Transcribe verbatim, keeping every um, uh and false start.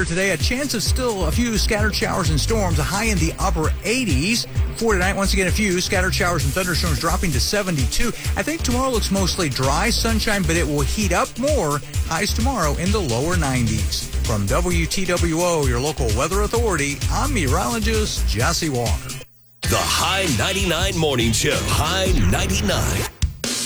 later today. A chance of still a few scattered showers and storms, a high in the upper eighties. For tonight, once again, a few scattered showers and thunderstorms dropping to seventy-two. I think tomorrow looks mostly dry, sunshine, but it will heat up more. Highs tomorrow in the lower nineties. From W T W O, your local weather authority, I'm meteorologist Jesse Walker. The High ninety-nine Morning Show. High ninety-nine.